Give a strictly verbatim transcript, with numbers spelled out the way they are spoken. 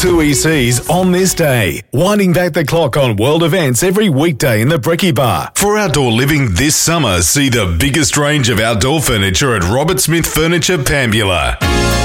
two E Cs on this day, winding back the clock on world events every weekday in the Brekkie Bar. For outdoor living this summer, see the biggest range of outdoor furniture at Robert Smith Furniture, Pambula.